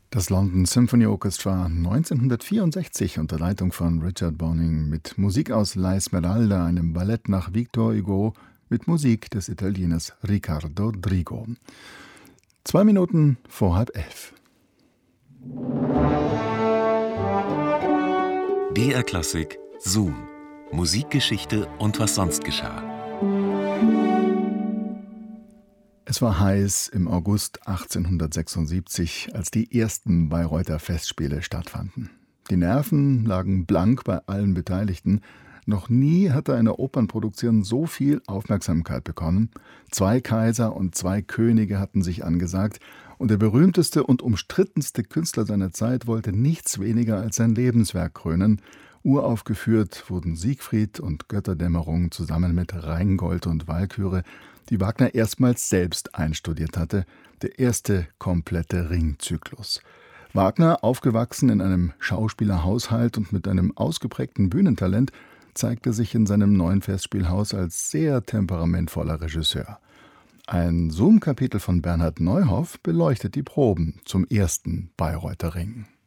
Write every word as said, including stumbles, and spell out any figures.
Das London Symphony Orchestra neunzehnhundertvierundsechzig unter Leitung von Richard Bonynge mit Musik aus La Esmeralda, einem Ballett nach Victor Hugo, mit Musik des Italieners Riccardo Drigo. Zwei Minuten vor halb elf. D R Klassik Zoom. Musikgeschichte und was sonst geschah. Es war heiß im August achtzehnhundertsechsundsiebzig, als die ersten Bayreuther Festspiele stattfanden. Die Nerven lagen blank bei allen Beteiligten. Noch nie hatte eine Opernproduktion so viel Aufmerksamkeit bekommen. Zwei Kaiser und zwei Könige hatten sich angesagt, und der berühmteste und umstrittenste Künstler seiner Zeit wollte nichts weniger als sein Lebenswerk krönen. Uraufgeführt wurden Siegfried und Götterdämmerung zusammen mit Rheingold und Walküre, die Wagner erstmals selbst einstudiert hatte, der erste komplette Ringzyklus. Wagner, aufgewachsen in einem Schauspielerhaushalt und mit einem ausgeprägten Bühnentalent, zeigte sich in seinem neuen Festspielhaus als sehr temperamentvoller Regisseur. Ein Zoom-Kapitel von Bernhard Neuhoff beleuchtet die Proben zum ersten Bayreuther Ring.